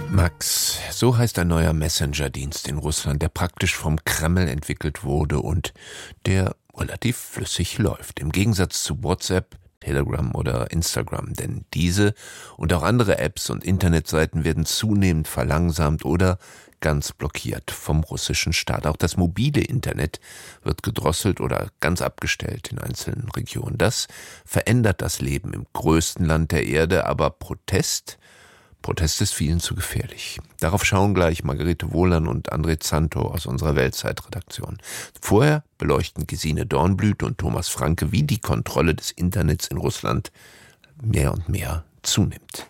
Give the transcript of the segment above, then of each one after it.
Max, so heißt ein neuer Messenger-Dienst in Russland, der praktisch vom Kreml entwickelt wurde und der relativ flüssig läuft. Im Gegensatz zu WhatsApp, Telegram oder Instagram. Denn diese und auch andere Apps und Internetseiten werden zunehmend verlangsamt oder ganz blockiert vom russischen Staat. Auch das mobile Internet wird gedrosselt oder ganz abgestellt in einzelnen Regionen. Das verändert das Leben im größten Land der Erde, aber Protest ist vielen zu gefährlich. Darauf schauen gleich Margarete Wohlan und André Zanto aus unserer Weltzeit-Redaktion. Vorher beleuchten Gesine Dornblüt und Thomas Franke, wie die Kontrolle des Internets in Russland mehr und mehr zunimmt.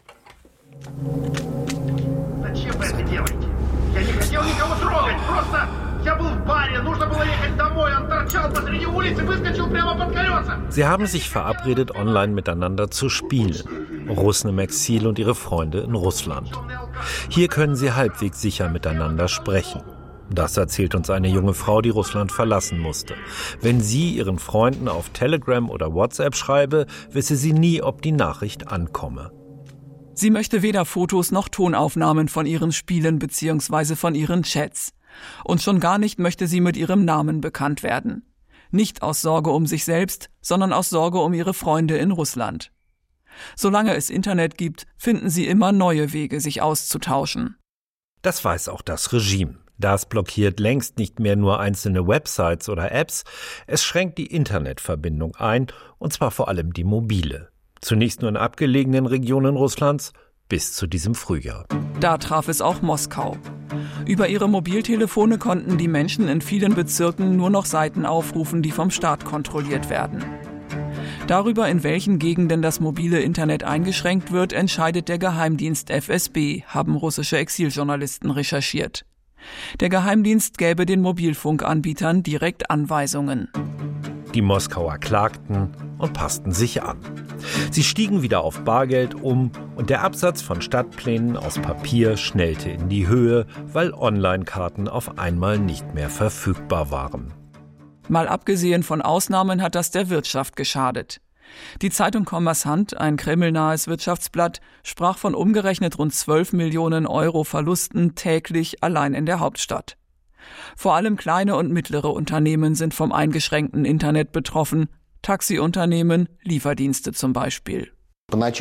Sie haben sich verabredet, online miteinander zu spielen. Rusne Maxil und ihre Freunde in Russland. Hier können sie halbwegs sicher miteinander sprechen. Das erzählt uns eine junge Frau, die Russland verlassen musste. Wenn sie ihren Freunden auf Telegram oder WhatsApp schreibe, wisse sie nie, ob die Nachricht ankomme. Sie möchte weder Fotos noch Tonaufnahmen von ihren Spielen bzw. von ihren Chats. Und schon gar nicht möchte sie mit ihrem Namen bekannt werden. Nicht aus Sorge um sich selbst, sondern aus Sorge um ihre Freunde in Russland. Solange es Internet gibt, finden sie immer neue Wege, sich auszutauschen. Das weiß auch das Regime. Das blockiert längst nicht mehr nur einzelne Websites oder Apps. Es schränkt die Internetverbindung ein, und zwar vor allem die mobile. Zunächst nur in abgelegenen Regionen Russlands, bis zu diesem Frühjahr. Da traf es auch Moskau. Über ihre Mobiltelefone konnten die Menschen in vielen Bezirken nur noch Seiten aufrufen, die vom Staat kontrolliert werden. Darüber, in welchen Gegenden das mobile Internet eingeschränkt wird, entscheidet der Geheimdienst FSB, haben russische Exiljournalisten recherchiert. Der Geheimdienst gäbe den Mobilfunkanbietern direkt Anweisungen. Die Moskauer klagten und passten sich an. Sie stiegen wieder auf Bargeld um und der Absatz von Stadtplänen aus Papier schnellte in die Höhe, weil Online-Karten auf einmal nicht mehr verfügbar waren. Mal abgesehen von Ausnahmen hat das der Wirtschaft geschadet. Die Zeitung Kommersant, ein kremlnahes Wirtschaftsblatt, sprach von umgerechnet rund 12 Millionen Euro Verlusten täglich allein in der Hauptstadt. Vor allem kleine und mittlere Unternehmen sind vom eingeschränkten Internet betroffen, Taxiunternehmen, Lieferdienste zum Beispiel. Zuerst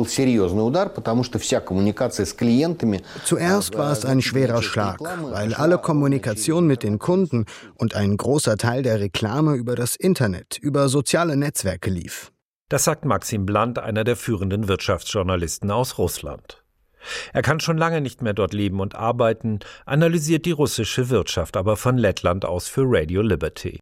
war es ein schwerer Schlag, weil alle Kommunikation mit den Kunden und ein großer Teil der Reklame über das Internet, über soziale Netzwerke lief. Das sagt Maxim Bland, einer der führenden Wirtschaftsjournalisten aus Russland. Er kann schon lange nicht mehr dort leben und arbeiten, analysiert die russische Wirtschaft aber von Lettland aus für Radio Liberty.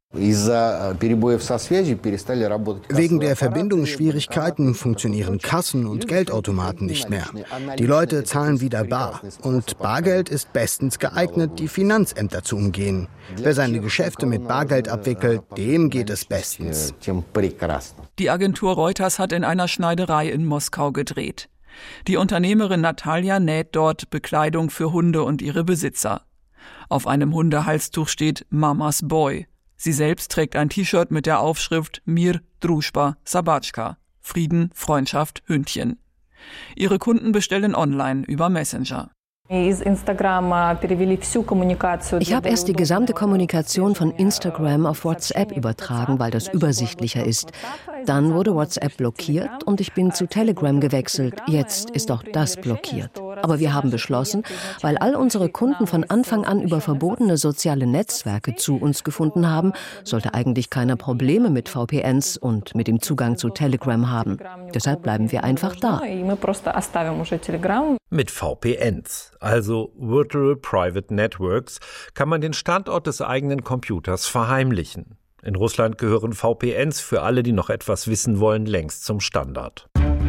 Wegen der Verbindungsschwierigkeiten funktionieren Kassen und Geldautomaten nicht mehr. Die Leute zahlen wieder bar. Und Bargeld ist bestens geeignet, die Finanzämter zu umgehen. Wer seine Geschäfte mit Bargeld abwickelt, dem geht es bestens. Die Agentur Reuters hat in einer Schneiderei in Moskau gedreht. Die Unternehmerin Natalia näht dort Bekleidung für Hunde und ihre Besitzer. Auf einem Hundehalstuch steht Mamas Boy. Sie selbst trägt ein T-Shirt mit der Aufschrift Mir, Druschba, Sabatschka. Frieden, Freundschaft, Hündchen. Ihre Kunden bestellen online über Messenger. Ich habe erst die gesamte Kommunikation von Instagram auf WhatsApp übertragen, weil das übersichtlicher ist. Dann wurde WhatsApp blockiert und ich bin zu Telegram gewechselt. Jetzt ist auch das blockiert. Aber wir haben beschlossen, weil all unsere Kunden von Anfang an über verbotene soziale Netzwerke zu uns gefunden haben, sollte eigentlich keiner Probleme mit VPNs und mit dem Zugang zu Telegram haben. Deshalb bleiben wir einfach da. Mit VPNs, also Virtual Private Networks, kann man den Standort des eigenen Computers verheimlichen. In Russland gehören VPNs für alle, die noch etwas wissen wollen, längst zum Standard.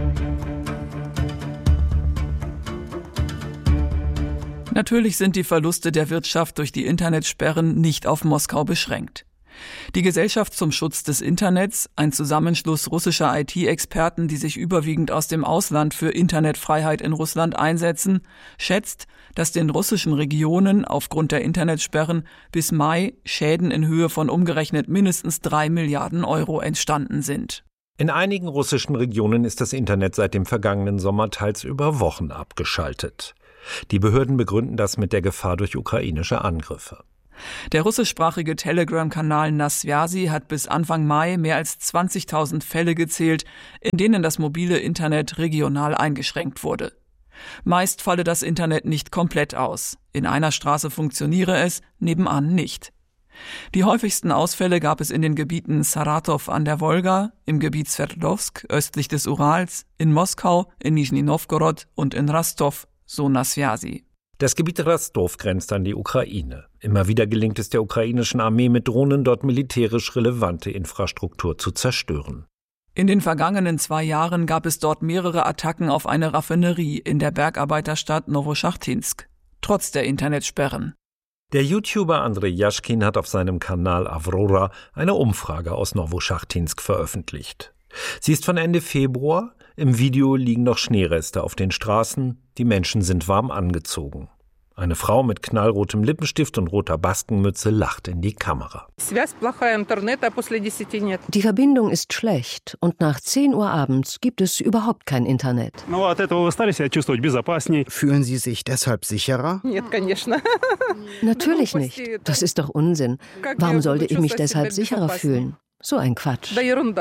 Natürlich sind die Verluste der Wirtschaft durch die Internetsperren nicht auf Moskau beschränkt. Die Gesellschaft zum Schutz des Internets, ein Zusammenschluss russischer IT-Experten, die sich überwiegend aus dem Ausland für Internetfreiheit in Russland einsetzen, schätzt, dass den russischen Regionen aufgrund der Internetsperren bis Mai Schäden in Höhe von umgerechnet mindestens 3 Milliarden Euro entstanden sind. In einigen russischen Regionen ist das Internet seit dem vergangenen Sommer teils über Wochen abgeschaltet. Die Behörden begründen das mit der Gefahr durch ukrainische Angriffe. Der russischsprachige Telegram-Kanal Nasvyazi hat bis Anfang Mai mehr als 20.000 Fälle gezählt, in denen das mobile Internet regional eingeschränkt wurde. Meist falle das Internet nicht komplett aus. In einer Straße funktioniere es, nebenan nicht. Die häufigsten Ausfälle gab es in den Gebieten Saratow an der Wolga, im Gebiet Sverdlovsk östlich des Urals, in Moskau, in Nischni Nowgorod und in Rostov, so Nasvyazi. Das Gebiet Rostov grenzt an die Ukraine. Immer wieder gelingt es der ukrainischen Armee mit Drohnen, dort militärisch relevante Infrastruktur zu zerstören. In den vergangenen 2 Jahren gab es dort mehrere Attacken auf eine Raffinerie in der Bergarbeiterstadt Novoschachtinsk, trotz der Internetsperren. Der YouTuber Andrei Jaschkin hat auf seinem Kanal Avrora eine Umfrage aus Novoschachtinsk veröffentlicht. Sie ist von Ende Februar. Im Video liegen noch Schneereste auf den Straßen. Die Menschen sind warm angezogen. Eine Frau mit knallrotem Lippenstift und roter Baskenmütze lacht in die Kamera. Die Verbindung ist schlecht und nach 10 Uhr abends gibt es überhaupt kein Internet. Fühlen Sie sich deshalb sicherer? Natürlich nicht. Das ist doch Unsinn. Warum sollte ich mich deshalb sicherer fühlen? So ein Quatsch.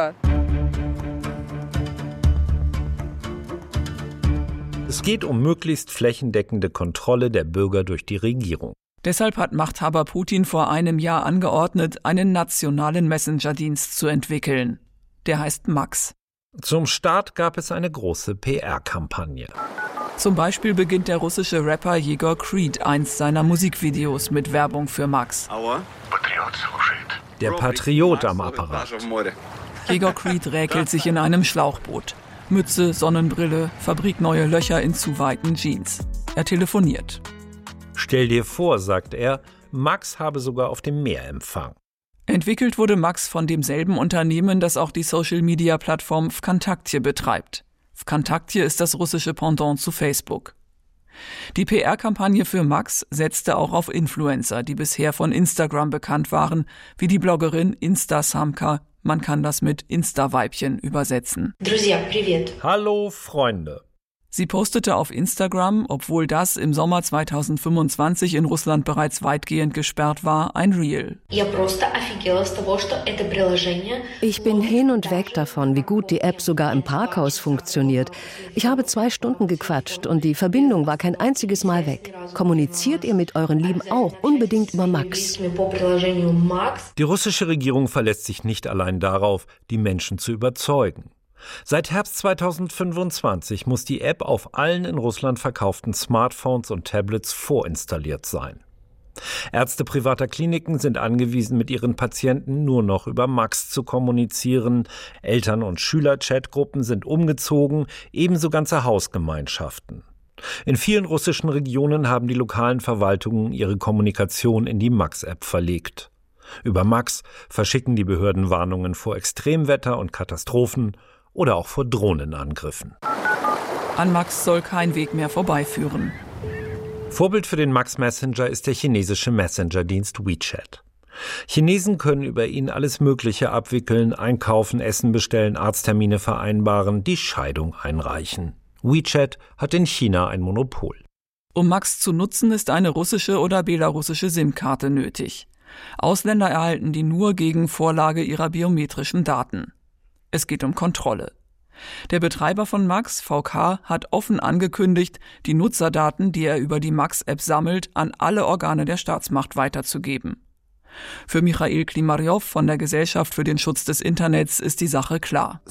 Es geht um möglichst flächendeckende Kontrolle der Bürger durch die Regierung. Deshalb hat Machthaber Putin vor einem Jahr angeordnet, einen nationalen Messenger-Dienst zu entwickeln. Der heißt Max. Zum Start gab es eine große PR-Kampagne. Zum Beispiel beginnt der russische Rapper Jegor Creed eins seiner Musikvideos mit Werbung für Max. Der Patriot am Apparat. Jegor Creed räkelt sich in einem Schlauchboot. Mütze, Sonnenbrille, fabrikneue Löcher in zu weiten Jeans. Er telefoniert. Stell dir vor, sagt er, Max habe sogar auf dem Meer Empfang. Entwickelt wurde Max von demselben Unternehmen, das auch die Social-Media-Plattform Vkontakte betreibt. Vkontakte ist das russische Pendant zu Facebook. Die PR-Kampagne für Max setzte auch auf Influencer, die bisher von Instagram bekannt waren, wie die Bloggerin Instasamka. Man kann das mit Insta-Weibchen übersetzen. Hallo Freunde. Sie postete auf Instagram, obwohl das im Sommer 2025 in Russland bereits weitgehend gesperrt war, ein Reel. Ich bin hin und weg davon, wie gut die App sogar im Parkhaus funktioniert. Ich habe 2 Stunden gequatscht und die Verbindung war kein einziges Mal weg. Kommuniziert ihr mit euren Lieben auch unbedingt über Max? Die russische Regierung verlässt sich nicht allein darauf, die Menschen zu überzeugen. Seit Herbst 2025 muss die App auf allen in Russland verkauften Smartphones und Tablets vorinstalliert sein. Ärzte privater Kliniken sind angewiesen, mit ihren Patienten nur noch über Max zu kommunizieren. Eltern- und Schüler-Chatgruppen sind umgezogen, ebenso ganze Hausgemeinschaften. In vielen russischen Regionen haben die lokalen Verwaltungen ihre Kommunikation in die Max-App verlegt. Über Max verschicken die Behörden Warnungen vor Extremwetter und Katastrophen oder auch vor Drohnenangriffen. An Max soll kein Weg mehr vorbeiführen. Vorbild für den Max Messenger ist der chinesische Messenger-Dienst WeChat. Chinesen können über ihn alles Mögliche abwickeln, einkaufen, Essen bestellen, Arzttermine vereinbaren, die Scheidung einreichen. WeChat hat in China ein Monopol. Um Max zu nutzen, ist eine russische oder belarussische SIM-Karte nötig. Ausländer erhalten die nur gegen Vorlage ihrer biometrischen Daten. Es geht um Kontrolle. Der Betreiber von Max, VK, hat offen angekündigt, die Nutzerdaten, die er über die Max-App sammelt, an alle Organe der Staatsmacht weiterzugeben. Für Michail Klimarjow von der Gesellschaft für den Schutz des Internets ist die Sache klar.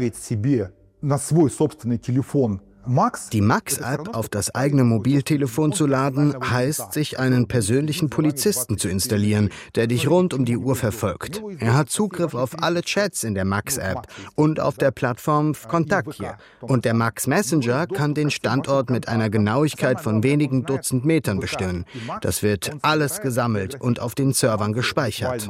Die Max-App auf das eigene Mobiltelefon zu laden, heißt, sich einen persönlichen Polizisten zu installieren, der dich rund um die Uhr verfolgt. Er hat Zugriff auf alle Chats in der Max-App und auf der Plattform Vkontakte. Und der Max Messenger kann den Standort mit einer Genauigkeit von wenigen Dutzend Metern bestimmen. Das wird alles gesammelt und auf den Servern gespeichert.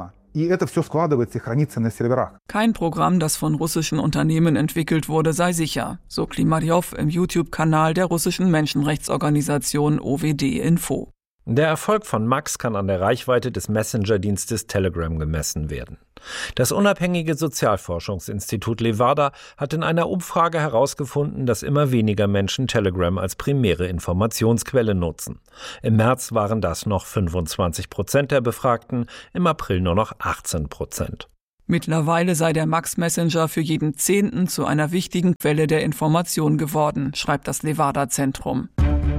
Kein Programm, das von russischen Unternehmen entwickelt wurde, sei sicher, so Klimarjow im YouTube-Kanal der russischen Menschenrechtsorganisation OVD Info. Der Erfolg von Max kann an der Reichweite des Messenger-Dienstes Telegram gemessen werden. Das unabhängige Sozialforschungsinstitut Levada hat in einer Umfrage herausgefunden, dass immer weniger Menschen Telegram als primäre Informationsquelle nutzen. Im März waren das noch 25% der Befragten, im April nur noch 18%. Mittlerweile sei der Max-Messenger für jeden Zehnten zu einer wichtigen Quelle der Information geworden, schreibt das Levada-Zentrum.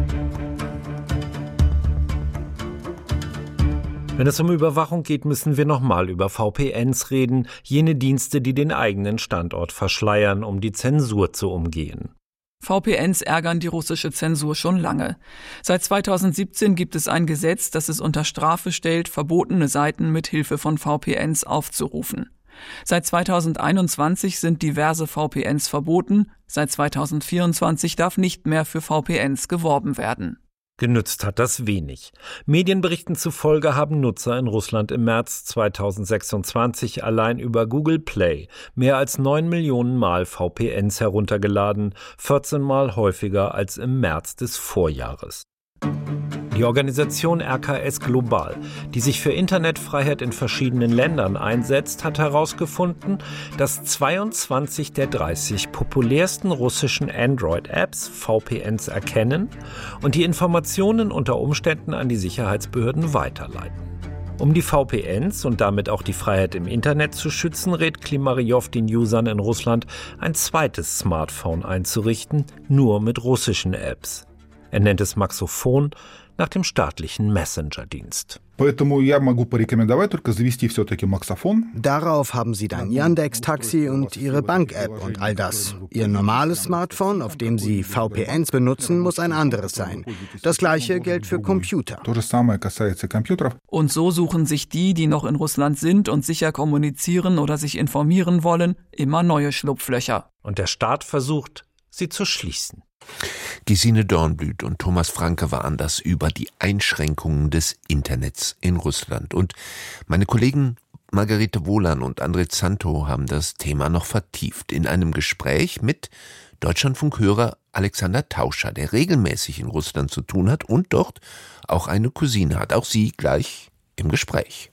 Wenn es um Überwachung geht, müssen wir nochmal über VPNs reden, jene Dienste, die den eigenen Standort verschleiern, um die Zensur zu umgehen. VPNs ärgern die russische Zensur schon lange. Seit 2017 gibt es ein Gesetz, das es unter Strafe stellt, verbotene Seiten mit Hilfe von VPNs aufzurufen. Seit 2021 sind diverse VPNs verboten, seit 2024 darf nicht mehr für VPNs geworben werden. Genützt hat das wenig. Medienberichten zufolge haben Nutzer in Russland im März 2026 allein über Google Play mehr als 9 Millionen Mal VPNs heruntergeladen, 14 Mal häufiger als im März des Vorjahres. Die Organisation RKS Global, die sich für Internetfreiheit in verschiedenen Ländern einsetzt, hat herausgefunden, dass 22 der 30 populärsten russischen Android-Apps VPNs erkennen und die Informationen unter Umständen an die Sicherheitsbehörden weiterleiten. Um die VPNs und damit auch die Freiheit im Internet zu schützen, rät Klimaryov den Usern in Russland, ein zweites Smartphone einzurichten, nur mit russischen Apps. Er nennt es Maxophon, nach dem staatlichen Messenger-Dienst. Darauf haben Sie dann Yandex-Taxi und Ihre Bank-App und all das. Ihr normales Smartphone, auf dem Sie VPNs benutzen, muss ein anderes sein. Das Gleiche gilt für Computer. Und so suchen sich die noch in Russland sind und sicher kommunizieren oder sich informieren wollen, immer neue Schlupflöcher. Und der Staat versucht, sie zu schließen. Gesine Dornblüt und Thomas Franke waren das über die Einschränkungen des Internets in Russland. Und meine Kollegen Margarete Wohlan und André Zanto haben das Thema noch vertieft in einem Gespräch mit Deutschlandfunkhörer Alexander Tauscher, der regelmäßig in Russland zu tun hat und dort auch eine Cousine hat. Auch sie gleich im Gespräch.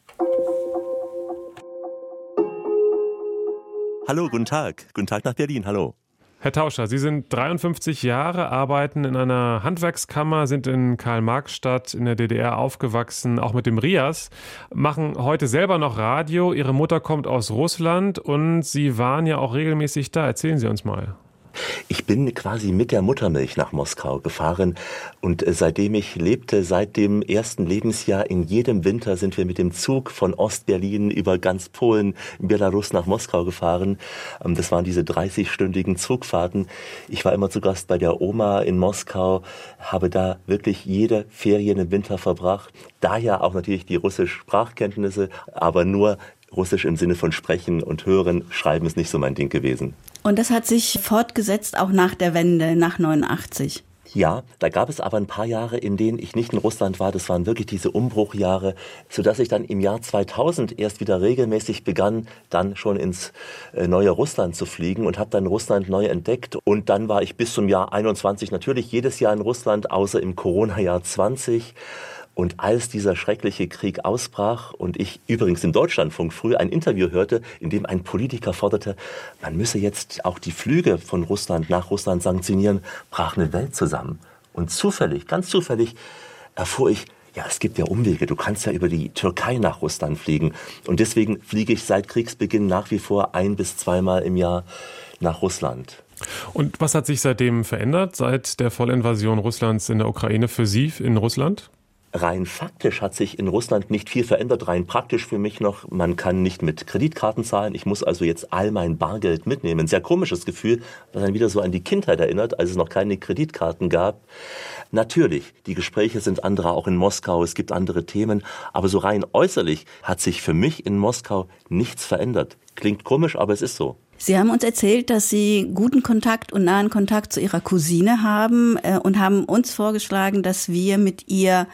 Hallo, guten Tag. Guten Tag nach Berlin, hallo. Herr Tauscher, Sie sind 53 Jahre, arbeiten in einer Handwerkskammer, sind in Karl-Marx-Stadt in der DDR aufgewachsen, auch mit dem RIAS, machen heute selber noch Radio. Ihre Mutter kommt aus Russland und Sie waren ja auch regelmäßig da. Erzählen Sie uns mal. Ich bin quasi mit der Muttermilch nach Moskau gefahren und seitdem ich lebte, seit dem ersten Lebensjahr, in jedem Winter sind wir mit dem Zug von Ostberlin über ganz Polen, Belarus nach Moskau gefahren. Das waren diese 30-stündigen Zugfahrten. Ich war immer zu Gast bei der Oma in Moskau, habe da wirklich jede Ferien im Winter verbracht. Daher auch natürlich die russische Sprachkenntnisse, aber nur Russisch im Sinne von Sprechen und Hören, Schreiben ist nicht so mein Ding gewesen. Und das hat sich fortgesetzt auch nach der Wende, nach 89. Ja, da gab es aber ein paar Jahre, in denen ich nicht in Russland war. Das waren wirklich diese Umbruchjahre, sodass ich dann im Jahr 2000 erst wieder regelmäßig begann, dann schon ins neue Russland zu fliegen und habe dann Russland neu entdeckt. Und dann war ich bis zum Jahr 21 natürlich jedes Jahr in Russland, außer im Corona-Jahr 20. Und als dieser schreckliche Krieg ausbrach und ich übrigens im Deutschlandfunk früh ein Interview hörte, in dem ein Politiker forderte, man müsse jetzt auch die Flüge von Russland nach Russland sanktionieren, brach eine Welt zusammen. Und zufällig, ganz zufällig, erfuhr ich, ja, es gibt ja Umwege, du kannst ja über die Türkei nach Russland fliegen. Und deswegen fliege ich seit Kriegsbeginn nach wie vor 1- bis 2-mal im Jahr nach Russland. Und was hat sich seitdem verändert, seit der Vollinvasion Russlands in der Ukraine für Sie in Russland? Rein faktisch hat sich in Russland nicht viel verändert, rein praktisch für mich noch. Man kann nicht mit Kreditkarten zahlen. Ich muss also jetzt all mein Bargeld mitnehmen. Ein sehr komisches Gefühl, das dann wieder so an die Kindheit erinnert, als es noch keine Kreditkarten gab. Natürlich, die Gespräche sind andere, auch in Moskau. Es gibt andere Themen. Aber so rein äußerlich hat sich für mich in Moskau nichts verändert. Klingt komisch, aber es ist so. Sie haben uns erzählt, dass Sie guten Kontakt und nahen Kontakt zu Ihrer Cousine haben und haben uns vorgeschlagen, dass wir mit ihr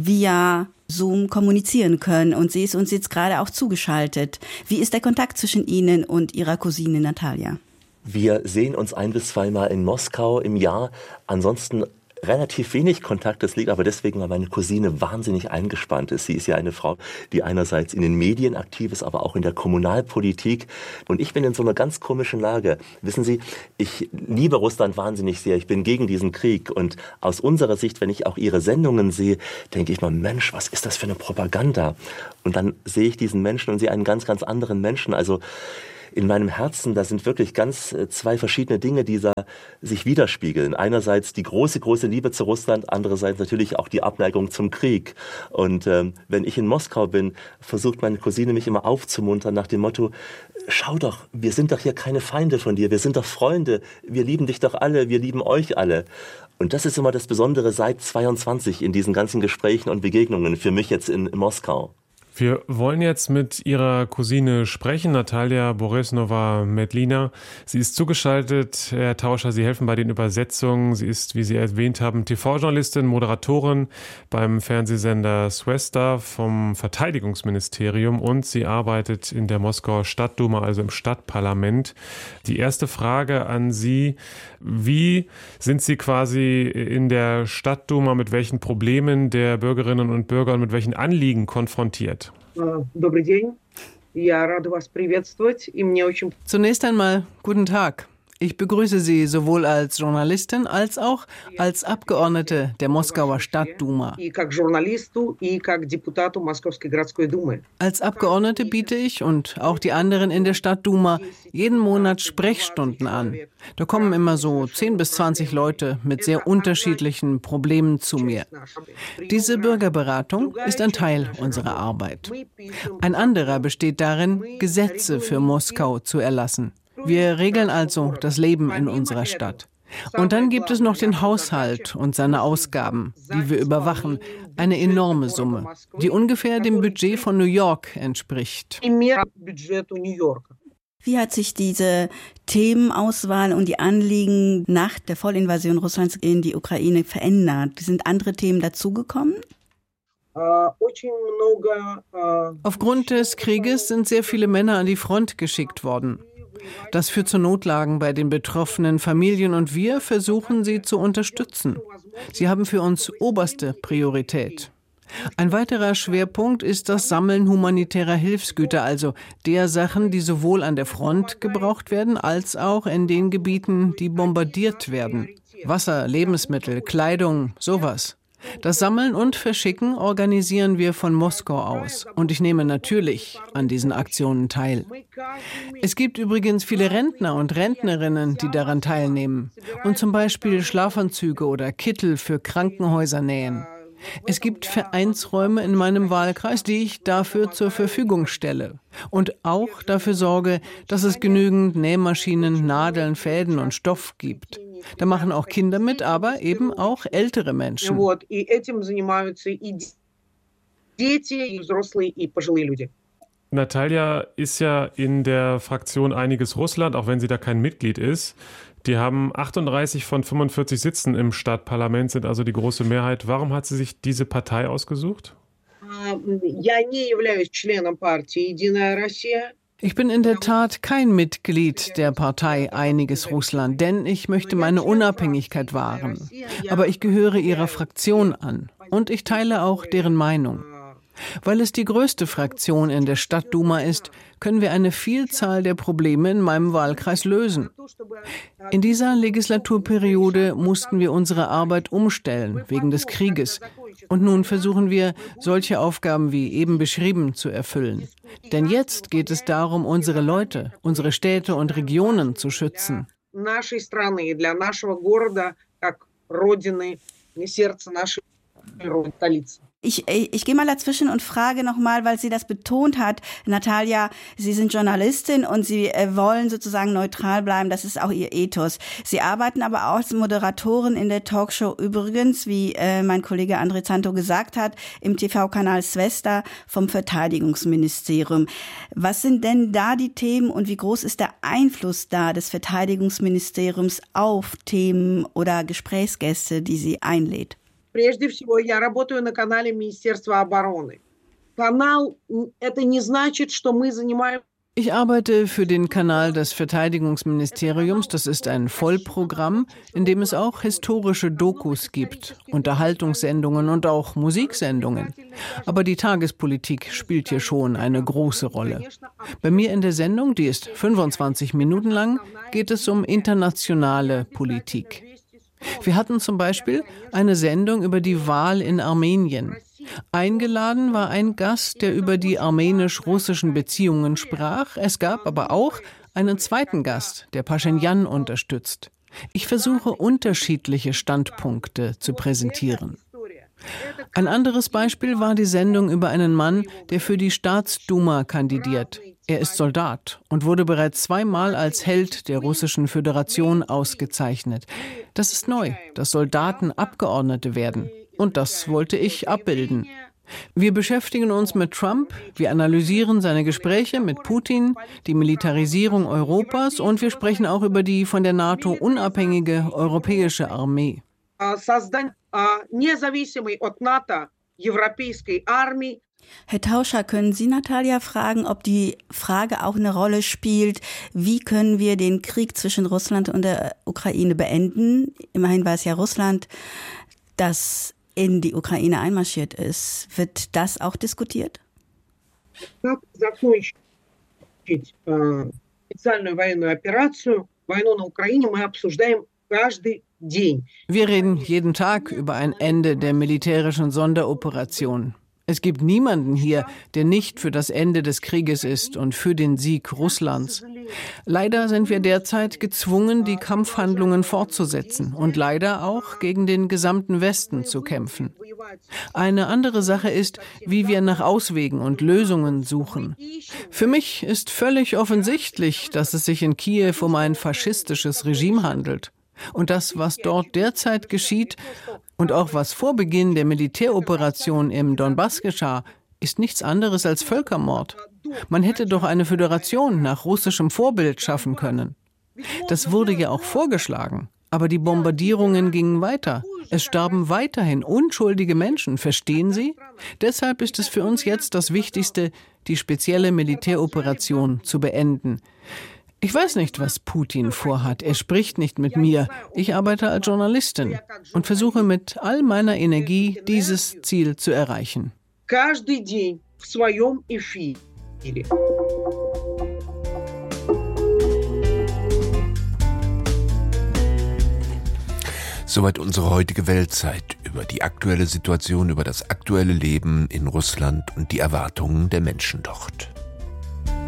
via Zoom kommunizieren können. Und sie ist uns jetzt gerade auch zugeschaltet. Wie ist der Kontakt zwischen Ihnen und Ihrer Cousine Natalia? Wir sehen uns 1- bis 2-mal in Moskau im Jahr. Ansonsten relativ wenig Kontakt. Das liegt aber deswegen, weil meine Cousine wahnsinnig eingespannt ist. Sie ist ja eine Frau, die einerseits in den Medien aktiv ist, aber auch in der Kommunalpolitik. Und ich bin in so einer ganz komischen Lage. Wissen Sie, ich liebe Russland wahnsinnig sehr. Ich bin gegen diesen Krieg. Und aus unserer Sicht, wenn ich auch Ihre Sendungen sehe, denke ich mal, Mensch, was ist das für eine Propaganda? Und dann sehe ich diesen Menschen und sehe einen ganz, ganz anderen Menschen. Also in meinem Herzen, da sind wirklich ganz zwei verschiedene Dinge, die da sich widerspiegeln. Einerseits die große, große Liebe zu Russland, andererseits natürlich auch die Abneigung zum Krieg. Und wenn ich in Moskau bin, versucht meine Cousine mich immer aufzumuntern nach dem Motto, schau doch, wir sind doch hier keine Feinde von dir, wir sind doch Freunde, wir lieben dich doch alle, wir lieben euch alle. Und das ist immer das Besondere seit 22 in diesen ganzen Gesprächen und Begegnungen, für mich jetzt in Moskau. Wir wollen jetzt mit Ihrer Cousine sprechen, Natalia Borisnova-Medlina. Sie ist zugeschaltet, Herr Tauscher, Sie helfen bei den Übersetzungen. Sie ist, wie Sie erwähnt haben, TV-Journalistin, Moderatorin beim Fernsehsender Swesta vom Verteidigungsministerium und sie arbeitet in der Moskauer Stadtduma, also im Stadtparlament. Die erste Frage an Sie: Wie sind Sie quasi in der Stadtduma mit welchen Problemen der Bürgerinnen und Bürger und mit welchen Anliegen konfrontiert? Zunächst einmal guten Tag. Ich begrüße Sie sowohl als Journalistin als auch als Abgeordnete der Moskauer Stadtduma. Als Abgeordnete biete ich und auch die anderen in der Stadtduma jeden Monat Sprechstunden an. Da kommen immer so 10 bis 20 Leute mit sehr unterschiedlichen Problemen zu mir. Diese Bürgerberatung ist ein Teil unserer Arbeit. Ein anderer besteht darin, Gesetze für Moskau zu erlassen. Wir regeln also das Leben in unserer Stadt. Und dann gibt es noch den Haushalt und seine Ausgaben, die wir überwachen. Eine enorme Summe, die ungefähr dem Budget von New York entspricht. Wie hat sich diese Themenauswahl und die Anliegen nach der Vollinvasion Russlands in die Ukraine verändert? Sind andere Themen dazugekommen? Aufgrund des Krieges sind sehr viele Männer an die Front geschickt worden. Das führt zu Notlagen bei den betroffenen Familien und wir versuchen, sie zu unterstützen. Sie haben für uns oberste Priorität. Ein weiterer Schwerpunkt ist das Sammeln humanitärer Hilfsgüter, also der Sachen, die sowohl an der Front gebraucht werden, als auch in den Gebieten, die bombardiert werden. Wasser, Lebensmittel, Kleidung, sowas. Das Sammeln und Verschicken organisieren wir von Moskau aus. Und ich nehme natürlich an diesen Aktionen teil. Es gibt übrigens viele Rentner und Rentnerinnen, die daran teilnehmen und zum Beispiel Schlafanzüge oder Kittel für Krankenhäuser nähen. Es gibt Vereinsräume in meinem Wahlkreis, die ich dafür zur Verfügung stelle. Und auch dafür sorge, dass es genügend Nähmaschinen, Nadeln, Fäden und Stoff gibt. Da machen auch Kinder mit, aber eben auch ältere Menschen. Natalia ist ja in der Fraktion Einiges Russland, auch wenn sie da kein Mitglied ist. Die haben 38 von 45 Sitzen im Stadtparlament, sind also die große Mehrheit. Warum hat sie sich diese Partei ausgesucht? Ich bin in der Tat kein Mitglied der Partei Einiges Russland, denn ich möchte meine Unabhängigkeit wahren. Aber ich gehöre ihrer Fraktion an und ich teile auch deren Meinung. Weil es die größte Fraktion in der Stadtduma ist, können wir eine Vielzahl der Probleme in meinem Wahlkreis lösen. In dieser Legislaturperiode mussten wir unsere Arbeit umstellen, wegen des Krieges. Und nun versuchen wir, solche Aufgaben wie eben beschrieben zu erfüllen. Denn jetzt geht es darum, unsere Leute, unsere Städte und Regionen zu schützen. Ich gehe mal dazwischen und frage nochmal, weil sie das betont hat, Natalia, Sie sind Journalistin und Sie wollen sozusagen neutral bleiben, das ist auch Ihr Ethos. Sie arbeiten aber auch als Moderatorin in der Talkshow übrigens, wie mein Kollege Andrei Zanto gesagt hat, im TV-Kanal Swesta vom Verteidigungsministerium. Was sind denn da die Themen und wie groß ist der Einfluss da des Verteidigungsministeriums auf Themen oder Gesprächsgäste, die sie einlädt? Прежде всего, я работаю на канале Министерства обороны. Канал – это не значит, что мы занимаем... Ich arbeite für den Kanal des Verteidigungsministeriums. Das ist ein Vollprogramm, in dem es auch historische Dokus gibt, Unterhaltungssendungen und auch Musiksendungen. Aber die Tagespolitik spielt hier schon eine große Rolle. Bei mir in der Sendung, die ist 25 Minuten lang, geht es um internationale Politik. Wir hatten zum Beispiel eine Sendung über die Wahl in Armenien. Eingeladen war ein Gast, der über die armenisch-russischen Beziehungen sprach. Es gab aber auch einen zweiten Gast, der Paschinjan unterstützt. Ich versuche, unterschiedliche Standpunkte zu präsentieren. Ein anderes Beispiel war die Sendung über einen Mann, der für die Staatsduma kandidiert. Er ist Soldat und wurde bereits 2-mal als Held der Russischen Föderation ausgezeichnet. Das ist neu, dass Soldaten Abgeordnete werden. Und das wollte ich abbilden. Wir beschäftigen uns mit Trump, wir analysieren seine Gespräche mit Putin, die Militarisierung Europas und wir sprechen auch über die von der NATO unabhängige europäische Armee. Herr Tauscher, können Sie Natalia fragen, ob die Frage auch eine Rolle spielt, wie können wir den Krieg zwischen Russland und der Ukraine beenden? Immerhin war es ja Russland, das in die Ukraine einmarschiert ist. Wird das auch diskutiert? Wir reden jeden Tag über ein Ende der militärischen Sonderoperation. Es gibt niemanden hier, der nicht für das Ende des Krieges ist und für den Sieg Russlands. Leider sind wir derzeit gezwungen, die Kampfhandlungen fortzusetzen und leider auch gegen den gesamten Westen zu kämpfen. Eine andere Sache ist, wie wir nach Auswegen und Lösungen suchen. Für mich ist völlig offensichtlich, dass es sich in Kiew um ein faschistisches Regime handelt. Und das, was dort derzeit geschieht und auch was vor Beginn der Militäroperation im Donbass geschah, ist nichts anderes als Völkermord. Man hätte doch eine Föderation nach russischem Vorbild schaffen können. Das wurde ja auch vorgeschlagen. Aber die Bombardierungen gingen weiter. Es starben weiterhin unschuldige Menschen, verstehen Sie? Deshalb ist es für uns jetzt das Wichtigste, die spezielle Militäroperation zu beenden. Ich weiß nicht, was Putin vorhat. Er spricht nicht mit mir. Ich arbeite als Journalistin und versuche mit all meiner Energie, dieses Ziel zu erreichen. Soweit unsere heutige Weltzeit über die aktuelle Situation, über das aktuelle Leben in Russland und die Erwartungen der Menschen dort.